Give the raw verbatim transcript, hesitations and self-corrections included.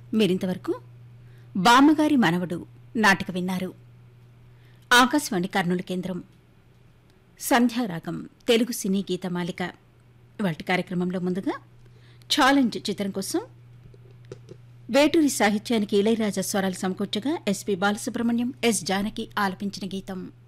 మీరింతవరకు బామ్మగారి మనవడు నాటిక విన్నారు. ఆకాశవాణి కర్నూలు కేంద్రం. సంధ్యారాగం తెలుగు సినీ గీతమాలిక. వాటి కార్యక్రమంలో ముందుగా ఛాలెంజ్ చిత్రం కోసం వేటూరి సాహిత్యానికి ఇళయరాజా స్వరాలు సమకూర్చగా ఎస్పి బాలసుబ్రహ్మణ్యం, ఎస్ జానకి ఆలపించిన గీతం.